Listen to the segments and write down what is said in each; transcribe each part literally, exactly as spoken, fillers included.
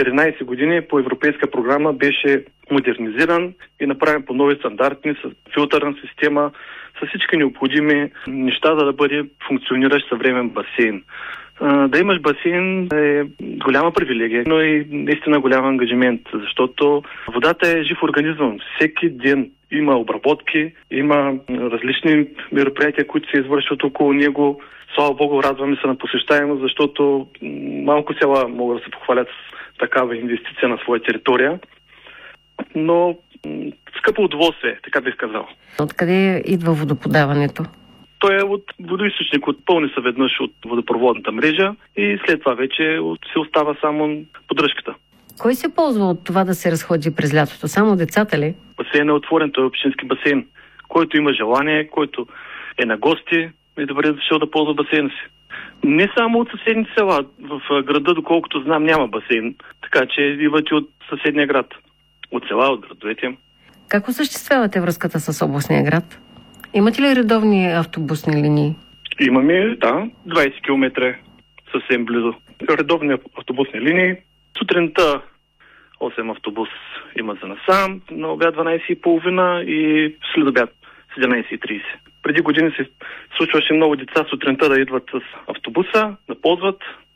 четиринайсет години по европейска програма беше модернизиран и направен по нови стандарти, с филтърна система, с всички необходими неща, за да бъде функциониращ съвременен басейн. Да имаш басейн е голяма привилегия, но и наистина голям ангажимент, защото водата е жив организъм. Всеки ден има обработки, има различни мероприятия, които се извършват около него. Слава Богу, радваме се на посещаемост, защото малко села могат да се похвалят с такава инвестиция на своя територия. Но скъпо удоволствие, така бих казал. Откъде идва водоподаването? Той е от водоизточник, отпълни се веднъж от водопроводната мрежа и след това вече се остава само поддръжката. Кой се ползва от това да се разходи през лятото? Само децата ли? Басейн е отворен, той е общински басейн. Който има желание, който е на гости, е добре дошъл да ползва басейна си. Не само от съседните села. В града, доколкото знам, няма басейн. Така че идват и от съседния град. От села, от градовете. Как осъществявате връзката с областния град? Имате ли редовни автобусни линии? Имаме, да, двайсет километра съвсем близо. Редовни автобусни линии. Сутринта осем автобус има за насам, на обяд дванайсет и половина и след обяд седемнайсет и трийсет. Преди години се случваше много деца сутринта да идват с автобуса, да ползват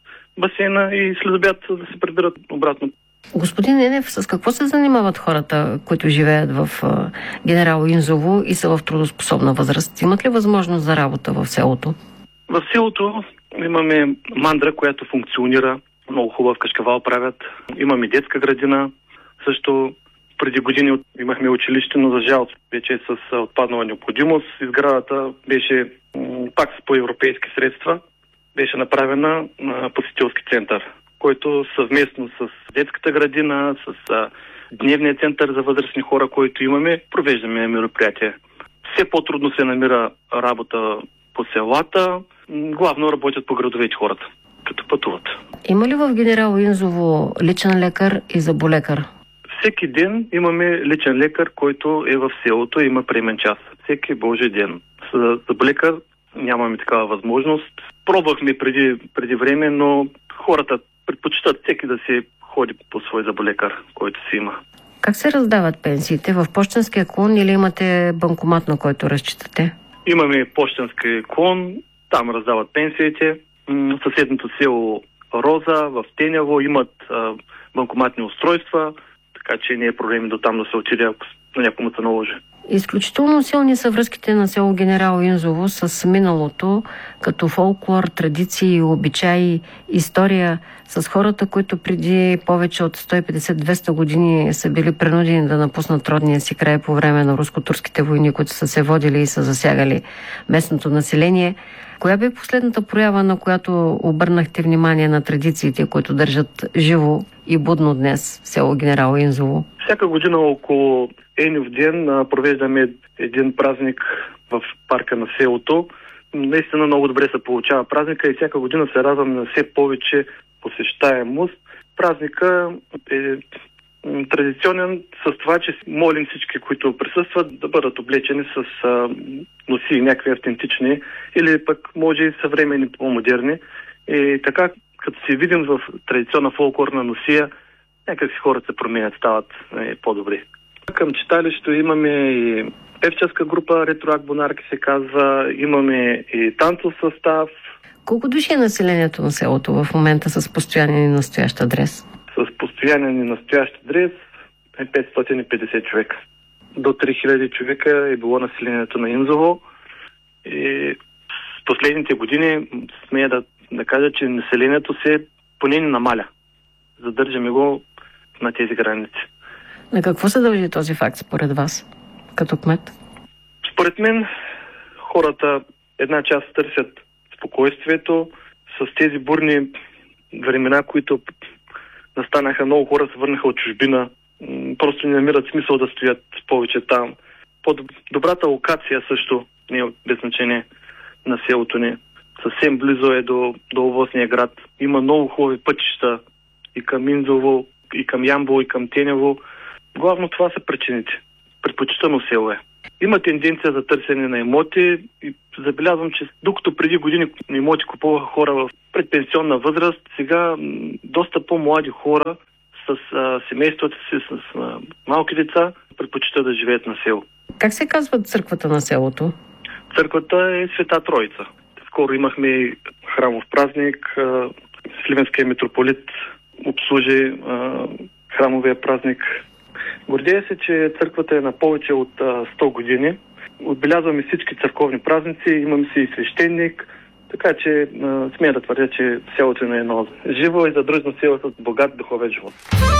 басейна и след обяд да се прибират обратно. Господин Енев, с какво се занимават хората, които живеят в Генерал Инзово и са в трудоспособна възраст? Имат ли възможност за работа в селото? В селото имаме мандра, която функционира. Много хубав кашкавал правят. Имаме детска градина. Също преди години имахме училище, но за жал вече е с отпаднала необходимост. Изградата беше пак по европейски средства. Беше направена на посетителски център, който съвместно с детската градина, с а, дневния център за възрастни хора, който имаме, провеждаме мероприятия. Все по-трудно се намира работа по селата. Главно работят по градовете хората, като пътуват. Има ли в Генерал Инзово личен лекар и зъболекар? Всеки ден имаме личен лекар, който е в селото и има приемен час. Всеки божи ден. За зъболекар нямаме такава възможност. Пробвахме преди, преди време, но хората предпочитат всеки да си ходи по свой зъболекар, който си има. Как се раздават пенсиите? В пощенския клон или имате банкомат, на който разчитате? Имаме пощенски клон, там раздават пенсиите. Съседното село Роза, в Теняво имат а, банкоматни устройства, така че не е проблем до там да се отиде, ако на някому се наложи. Изключително силни са връзките на село Генерал Инзово с миналото, като фолклор, традиции, обичаи, история, с хората, които преди повече от сто и петдесет до двеста години са били принудени да напуснат родния си край по време на руско-турските войни, които са се водили и са засягали местното население. Коя бе последната проява, на която обърнахте внимание на традициите, които държат живо и будно днес в село Генерал Инзово? Всяка година около Енев ден провеждаме един празник в парка на селото. Наистина много добре се получава празника и всяка година се радвам на все повече посещаемост. Празника е традиционен с това, че молим всички, които присъстват, да бъдат облечени с а, носи някакви автентични или пък може и съвременни, по-модерни. И така, като се видим в традиционна фолклорна носия, някак си хората се променят, стават е, по-добри. Към читалището имаме и певческа група, Ретроак Бонарки се казва, имаме и танцов състав. Колко души е населението на селото в момента с постоянен и настоящ адрес? С постоянен и настоящ адрес е петстотин и петдесет човека. До три хиляди човека е било населението на Инзово. И в последните години смея да, да кажа, че населението се поне не намаля. Задържаме го на тези граници. На какво се дължи този факт според вас, като кмет? Според мен хората една част търсят спокойствието. С тези бурни времена, които настанаха, много хора се върнаха от чужбина. Просто не намират смисъл да стоят повече там. По-добрата локация също не е без значение на селото ни. Съвсем близо е до, до областния град. Има много хубави пътища и към Инзово, и към Ямбол, и към Тенево. Главно това са причините. Предпочитано село е. Има тенденция за търсене на имоти и забелязвам, че докато преди години имоти купуваха хора в предпенсионна възраст, сега доста по-млади хора с а, семейството си, с а, малки деца, предпочитат да живеят на село. Как се казва църквата на селото? Църквата е Света Троица. Скоро имахме храмов празник. А, Сливенския митрополит обслужи а, храмовия празник. Гордея се, че църквата е на повече от а, сто години. Отбелязваме всички църковни празници, имаме си и свещеник, така че а, смея да твърдя, че селото е на едно живо и задръжно село с богат духовен живот.